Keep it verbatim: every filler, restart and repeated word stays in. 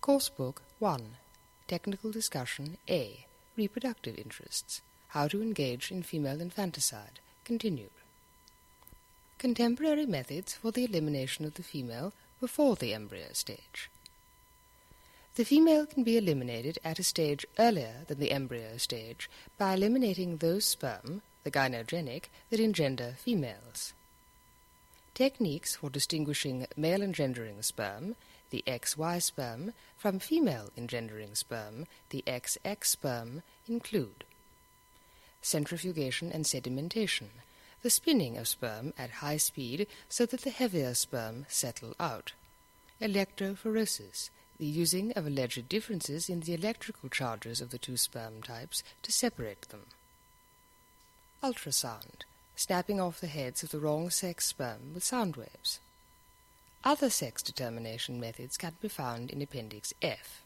Coursebook one. Technical Discussion A. Reproductive Interests. How to Engage in Female Infanticide. Continued. Contemporary methods for the elimination of the female before the embryo stage. The female can be eliminated at a stage earlier than the embryo stage by eliminating those sperm, the gynogenic, that engender females. Techniques for distinguishing male engendering sperm, the X Y sperm, from female engendering sperm, the X X sperm, include centrifugation and sedimentation, the spinning of sperm at high speed so that the heavier sperm settle out; electrophoresis, the using of alleged differences in the electrical charges of the two sperm types to separate them; ultrasound, snapping off the heads of the wrong sex sperm with sound waves. Other sex determination methods can be found in Appendix F.